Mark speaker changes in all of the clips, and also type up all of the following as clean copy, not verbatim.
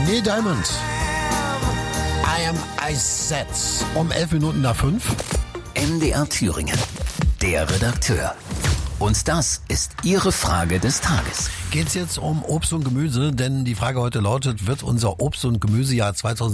Speaker 1: Neil Diamond. I am Ice um 5:11.
Speaker 2: MDR Thüringen. Der Redakteur. Und das ist Ihre Frage des Tages.
Speaker 1: Geht's jetzt um Obst und Gemüse? Denn die Frage heute lautet, wird unser Obst- und Gemüsejahr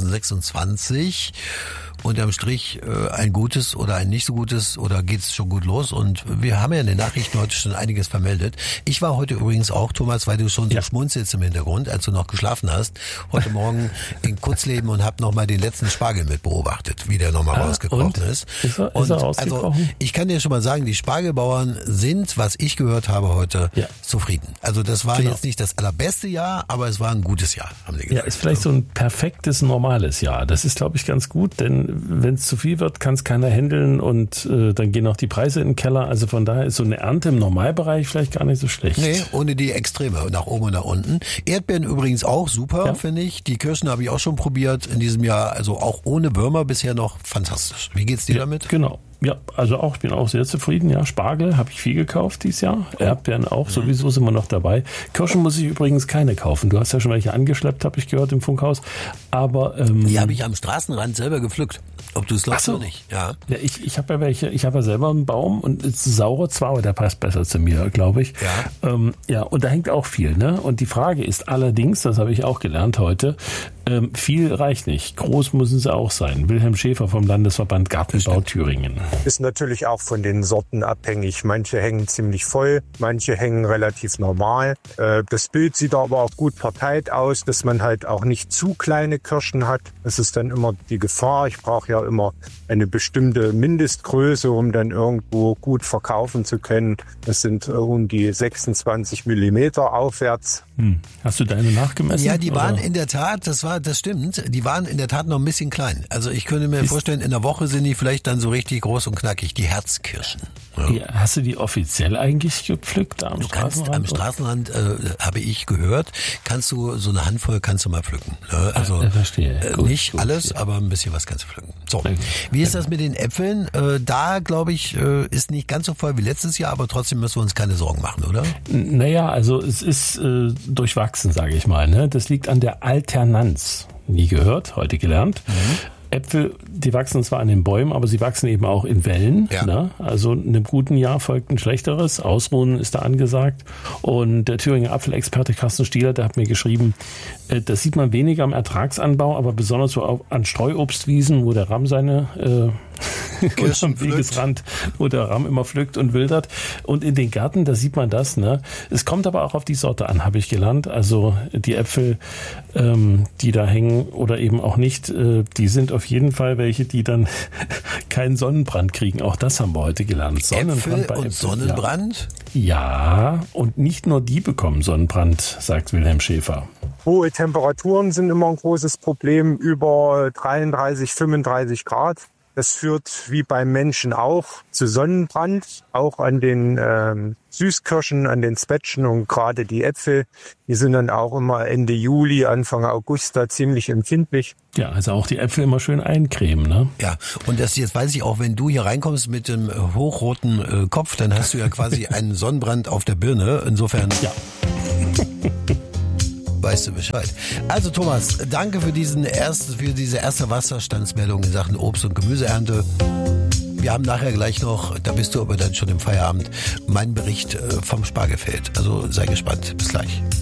Speaker 1: 2026 unterm Strich ein gutes oder ein nicht so gutes oder geht's schon gut los? Und wir haben ja in den Nachrichten heute schon einiges vermeldet. Ich war heute übrigens auch, Thomas, weil du schon so schmunzelst im Hintergrund, als du noch geschlafen hast, heute Morgen in Kurzleben und hab nochmal den letzten Spargel mit beobachtet, wie der nochmal rausgekrochen ist.
Speaker 3: Ist er rausgekrochen?
Speaker 1: Also ich kann dir schon mal sagen, die Spargelbauern sind, was ich gehört habe heute, zufrieden. Also das war jetzt nicht das allerbeste Jahr, aber es war ein gutes Jahr, haben die gesagt.
Speaker 3: Ja, ist vielleicht so ein perfektes, normales Jahr. Das ist, glaube ich, ganz gut, denn wenn es zu viel wird, kann es keiner handeln und dann gehen auch die Preise in den Keller. Also von daher ist so eine Ernte im Normalbereich vielleicht gar nicht so schlecht.
Speaker 1: Nee, ohne die Extreme, nach oben und nach unten. Erdbeeren übrigens auch super, finde ich. Die Kirschen habe ich auch schon probiert in diesem Jahr, also auch ohne Würmer bisher noch fantastisch. Wie geht's dir damit?
Speaker 3: Genau. Ja, also auch, ich bin auch sehr zufrieden. Ja, Spargel habe ich viel gekauft dieses Jahr. Erdbeeren auch, sowieso sind wir noch dabei. Kirschen muss ich übrigens keine kaufen. Du hast ja schon welche angeschleppt, habe ich gehört, im Funkhaus. Aber
Speaker 1: die habe ich am Straßenrand selber gepflückt. Ob du es glaubst oder nicht. Ja,
Speaker 3: ich habe ja welche. Ich habe ja selber einen Baum und es ist saure zwar, aber der passt besser zu mir, glaube ich.
Speaker 1: Ja.
Speaker 3: Und da hängt auch viel. Ne? Und die Frage ist allerdings, das habe ich auch gelernt heute, viel reicht nicht. Groß müssen sie auch sein. Wilhelm Schäfer vom Landesverband Gartenbau Thüringen.
Speaker 4: Ist natürlich auch von den Sorten abhängig. Manche hängen ziemlich voll, manche hängen relativ normal. Das Bild sieht aber auch gut verteilt aus, dass man halt auch nicht zu kleine Kirschen hat. Das ist dann immer die Gefahr. Ich brauche ja immer eine bestimmte Mindestgröße, um dann irgendwo gut verkaufen zu können. Das sind um die 26 Millimeter aufwärts.
Speaker 3: Hast du deine nachgemessen?
Speaker 1: Ja, die waren in der Tat, das stimmt, die waren in der Tat noch ein bisschen klein. Also ich könnte mir vorstellen, in der Woche sind die vielleicht dann so richtig groß und knackig, die Herzkirschen.
Speaker 3: Ja, hast du die offiziell eigentlich gepflückt am Straßenrand?
Speaker 1: Am Straßenrand, habe ich gehört, kannst du so eine Handvoll kannst du mal pflücken. Ne? Also
Speaker 3: verstehe.
Speaker 1: Nicht alles, aber ein bisschen was kannst du pflücken. So, wie ist das mit den Äpfeln? Da, glaube ich, ist nicht ganz so voll wie letztes Jahr, aber trotzdem müssen wir uns keine Sorgen machen, oder?
Speaker 3: Naja, also es ist durchwachsen, sage ich mal. Ne? Das liegt an der Alternanz. Nie gehört, heute gelernt. Äpfel, die wachsen zwar an den Bäumen, aber sie wachsen eben auch in Wellen.
Speaker 1: Ja.
Speaker 3: Ne? Also einem guten Jahr folgt ein schlechteres. Ausruhen ist da angesagt. Und der Thüringer Apfelexperte Carsten Stieler, der hat mir geschrieben, das sieht man weniger am Ertragsanbau, aber besonders so an Streuobstwiesen, wo der Ramm seine am Wegesrand, wo der Ramm immer pflückt und wildert. Und in den Gärten, da sieht man das. Ne? Es kommt aber auch auf die Sorte an, habe ich gelernt. Also die Äpfel, die da hängen oder eben auch nicht, die sind auf jeden Fall welche, die dann keinen Sonnenbrand kriegen. Auch das haben wir heute gelernt.
Speaker 1: Sonnenbrand bei Äpfeln. Sonnenbrand?
Speaker 3: Ja, und nicht nur die bekommen Sonnenbrand, sagt Wilhelm Schäfer.
Speaker 4: Hohe Temperaturen sind immer ein großes Problem, über 33, 35 Grad. Das führt wie beim Menschen auch zu Sonnenbrand, auch an den Süßkirschen, an den Zwetschgen und gerade die Äpfel. Die sind dann auch immer Ende Juli, Anfang August da ziemlich empfindlich.
Speaker 3: Ja, also auch die Äpfel immer schön eincremen, ne?
Speaker 1: Ja, und das jetzt weiß ich auch, wenn du hier reinkommst mit dem hochroten Kopf, dann hast du ja quasi einen Sonnenbrand auf der Birne. Insofern...
Speaker 3: Ja.
Speaker 1: Weißt du Bescheid. Also Thomas, danke für diese erste Wasserstandsmeldung in Sachen Obst- und Gemüseernte. Wir haben nachher gleich noch, da bist du aber dann schon im Feierabend, meinen Bericht vom Spargelfeld. Also sei gespannt. Bis gleich.